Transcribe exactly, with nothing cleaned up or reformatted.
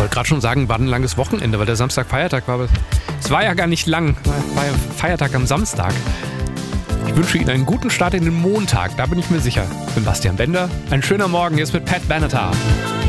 wollte gerade schon sagen, war ein langes Wochenende, weil der Samstag Feiertag war. Aber es war ja gar nicht lang. Es war ja Feiertag am Samstag. Ich wünsche Ihnen einen guten Start in den Montag, da bin ich mir sicher. Ich bin Bastian Bender. Ein schöner Morgen jetzt mit Pat Benatar.